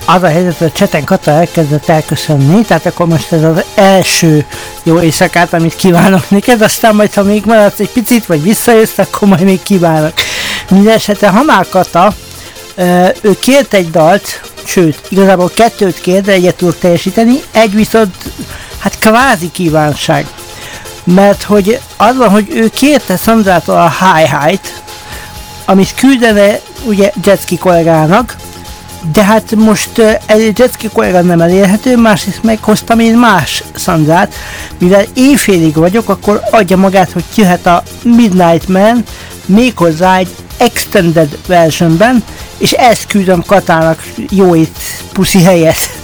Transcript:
az a helyzet, hogy a cseten Kata elkezdett elköszönni, tehát akkor most ez az első jó éjszakát, amit kívánok neked, aztán majd ha még maradsz egy picit, vagy visszajössz, akkor majd még kívánok. Mindenesetre Hamál Kata, ő kért egy dalt, sőt, igazából 2 kért, de egyet tud teljesíteni, egy viszont, hát kvázi kívánság. Mert hogy az van, hogy ő kérte Szandrától a Hi-Hi-t, amit küldene ugye Jetski kollégának, de hát most egy Jetski kollega nem elérhető, másrészt meghoztam én más Szandrát, mivel éjfélig vagyok, akkor adja magát, hogy jöhet a Midnight Man, méghozzá egy extended versionben, és ezt küldöm Katának, jó itt puszi helyet.